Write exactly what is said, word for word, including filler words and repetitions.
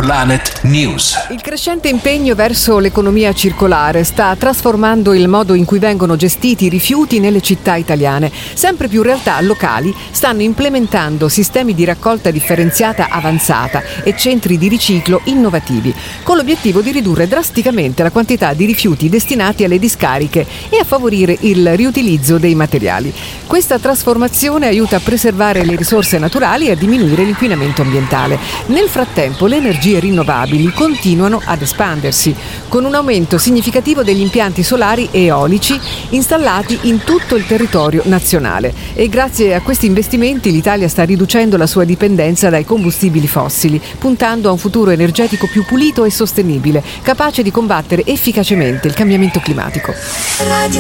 Planet News. Il crescente impegno verso l'economia circolare sta trasformando il modo in cui vengono gestiti i rifiuti nelle città italiane. Sempre più realtà locali stanno implementando sistemi di raccolta differenziata avanzata e centri di riciclo innovativi, con l'obiettivo di ridurre drasticamente la quantità di rifiuti destinati alle discariche e a favorire il riutilizzo dei materiali. Questa trasformazione aiuta a preservare le risorse naturali e a diminuire l'inquinamento ambientale. Nel frattempo le energie rinnovabili continuano ad espandersi, con un aumento significativo degli impianti solari e eolici installati in tutto il territorio nazionale. E grazie a questi investimenti l'Italia sta riducendo la sua dipendenza dai combustibili fossili, puntando a un futuro energetico più pulito e sostenibile, capace di combattere efficacemente il cambiamento climatico.